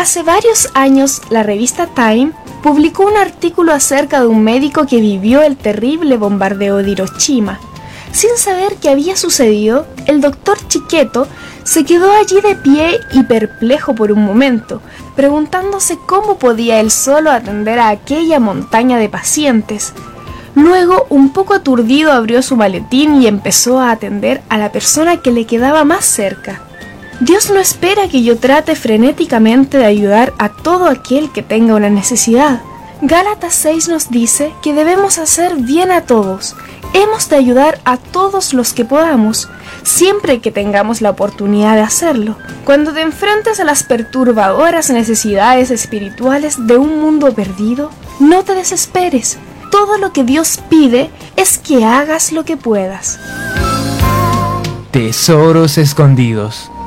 Hace varios años, la revista Time publicó un artículo acerca de un médico que vivió el terrible bombardeo de Hiroshima. Sin saber qué había sucedido, el doctor Chiquetto se quedó allí de pie y perplejo por un momento, preguntándose cómo podía él solo atender a aquella montaña de pacientes. Luego, un poco aturdido, abrió su maletín y empezó a atender a la persona que le quedaba más cerca. Dios no espera que yo trate frenéticamente de ayudar a todo aquel que tenga una necesidad. Gálatas 6 nos dice que debemos hacer bien a todos. Hemos de ayudar a todos los que podamos, siempre que tengamos la oportunidad de hacerlo. Cuando te enfrentes a las perturbadoras necesidades espirituales de un mundo perdido, no te desesperes. Todo lo que Dios pide es que hagas lo que puedas. Tesoros escondidos.